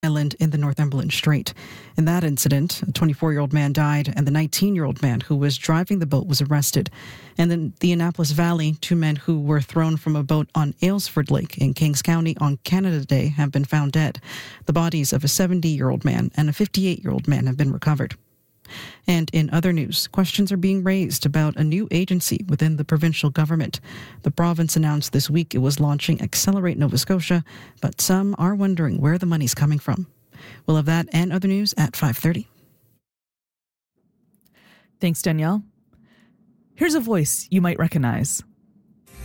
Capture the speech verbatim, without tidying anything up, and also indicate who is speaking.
Speaker 1: Island in the Northumberland Strait. In that incident, a twenty-four-year-old man died and the nineteen-year-old man who was driving the boat was arrested. And in the Annapolis Valley, two men who were thrown from a boat on Aylesford Lake in Kings County on Canada Day have been found dead. The bodies of a seventy-year-old man and a fifty-eight-year-old man have been recovered. And in other news, questions are being raised about a new agency within the provincial government. The province announced this week it was launching Accelerate Nova Scotia, but some are wondering where the money's coming from. We'll have that and other news at five thirty.
Speaker 2: Thanks, Danielle. Here's a voice you might recognize.